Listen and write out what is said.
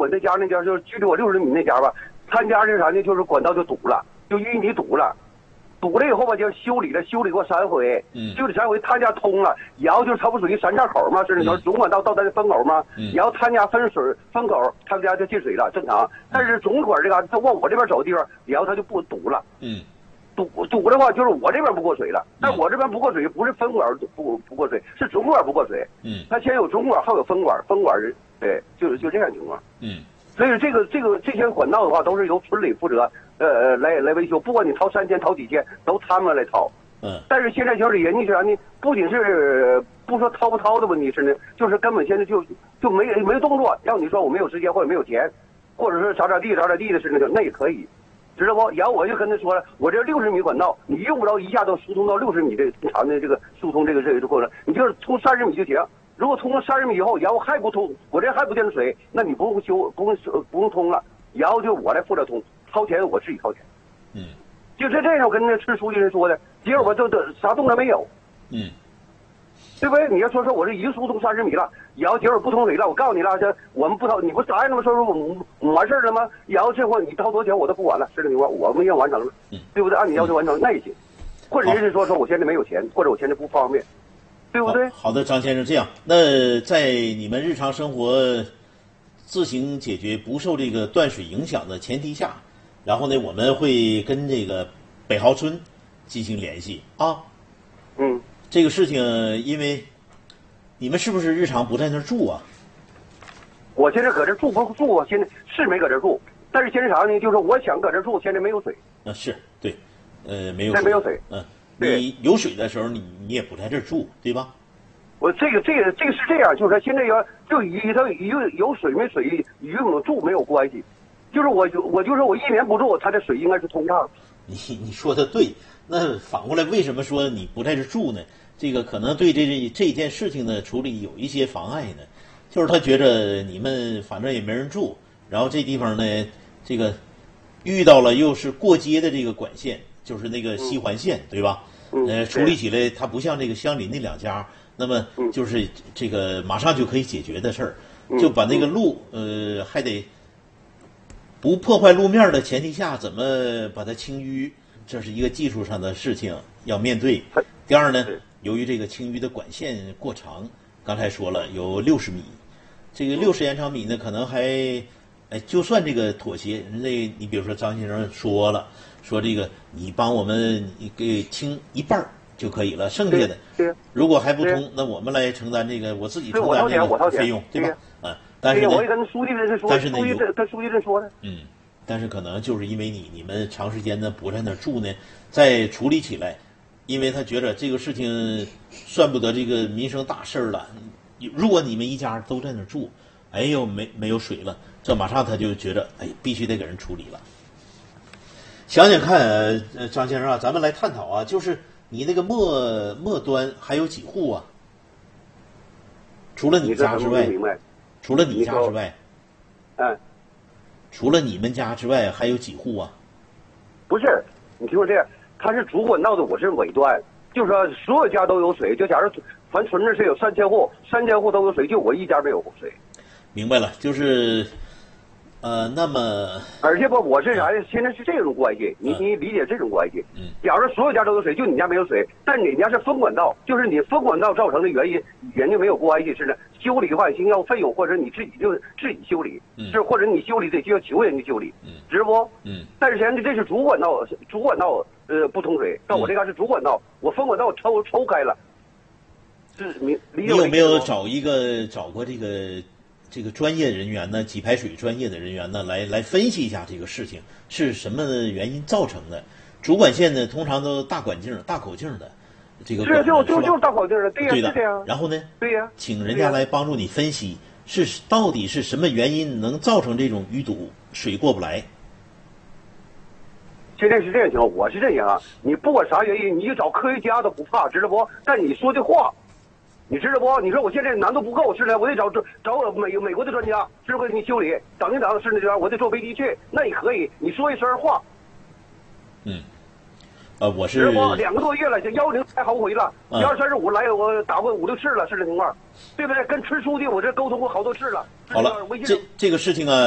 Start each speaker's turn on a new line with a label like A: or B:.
A: 那家就是距离我60米那家吧，他家是啥呢？就是管道就堵了，就淤泥堵了。堵了以后吧，就修理过3回，修理3回，他家通了，然后就是他不属于三岔口嘛，是那条总管道到他的分口嘛，然后他家分口，他们家就进水了，正常。但是总管这个他往我这边走的地方，然后他就不堵了，堵的话就是我这边不过水了，但我这边不过水不是分管不过水，是总管不过水，他先有总管后有分管，对，就这样情况，所以这些管道的话都是由村里负责。来维修，不管你掏3000掏几千，都他们来掏。但是现在就是人家是啥呢？不仅是不说掏不掏的问题是呢，就是根本现在就没动作。要你说我没有时间或者没有钱，或者是咋地的是那也可以，知道不？然后我就跟他说了，我这60米管道，你用不着一下都疏通到60米的长的这个疏通这个过程，你就是通30米就行。如果通了30米以后，然后还不通，我这还不见水，那你不用通了，然后就我来负责通。掏钱我自己掏钱，就是这样我跟那村书记人说的，结果我都啥动作没有，对不对？你要说我这已经疏通30米了，然后结果不通水了，我告诉你了，这我们不掏，你不啥样那么说我完事了吗？然后这会你掏多少钱我都不管了，是这情况，我们要完成了，对不对？按你要求完成那也行，或者是说我现在没有钱，或者我现在不方便，对不对？
B: 好的，张先生，这样，那在你们日常生活自行解决不受这个断水影响的前提下。然后呢，我们会跟这个北豪村进行联系啊。这个事情，因为你们是不是日常不在那儿住啊？
A: 我现在搁这住不住？我现在是没搁这住，但是现在啥呢？就是我想搁这住，现在没有水。
B: 是对，没有水。
A: 没有水。
B: 你有水的时候，你也不在这儿住，对吧？
A: 我这个是这样，就是说现在就与它有水没水与我住没有关系。就是我就说我1年不住，它这水应该是通畅。
B: 你说的对，那反过来为什么说你不在这住呢？这个可能对这件事情的处理有一些妨碍呢，就是他觉着你们反正也没人住，然后这地方呢，这个遇到了又是过街的这个管线，就是那个西环线，对吧？处理起来它不像这个相邻的2家，那么就是这个马上就可以解决的事儿，就把那个路还得。不破坏路面的前提下，怎么把它清淤，这是一个技术上的事情要面对。第二呢，由于这个清淤的管线过长，刚才说了有60米，这个60延长米呢，可能还，就算这个妥协，你比如说张先生说了，说这个你帮我们给清一半就可以了，剩下的如果还不通，那我们来承担这个，我自己承担这个费用，对吧？但是呢，
A: 我也跟书记人说，跟书记人说的。
B: 但是可能就是因为你们长时间呢不在那儿住呢，在处理起来，因为他觉得这个事情算不得这个民生大事了。如果你们一家都在那儿住，又没有水了，这马上他就觉得必须得给人处理了。想想看，张先生啊，咱们来探讨啊，就是你那个末端还有几户啊？除了你家之外。除了你家之外，除了你们家之外，还有几户啊？
A: 不是，你听我这样，它是主管道的，我是尾端，就是说所有家都有水。就假如咱村子是有3000户，3000户都有水，就我一家没有水。
B: 明白了，就是，那么，
A: 而且吧，我是啥呀？现在是这种关系，你理解这种关系。假如所有家都有水，就你家没有水，但你家是分管道，就是你分管道造成的原因，人家没有关系，是的。修理的话，先要费用，或者你自己修理，是或者你修理得就要求人家修理，知不？但是现在这是主管道不通水，到我这嘎是主管道，我分管道抽开了。你
B: 有没有找过这个专业人员呢？给排水专业的人员呢，来分析一下这个事情是什么原因造成的？主管线呢，通常都大管径、大口径的。这个
A: 就是大口径的，对呀，是这样。
B: 然后呢，
A: 对呀，
B: 请人家来帮助你分析到底是什么原因能造成这种淤堵，水过不来。
A: 现在是这样情况，我是这样啊，你不管啥原因，你就找科学家都不怕，知道不？但你说的话，你知道不？你说我现在难度不够，是的，我得找我美国的专家，是不是给你修理？等一等，是那边我得坐飞机去，那也可以，你说一声话。
B: 我是
A: 2个多月了，这110来好回了，12、35来我打过5、6次了，是这情况，对不对？跟村书记我这沟通过好多次了。
B: 好了，这个事情啊。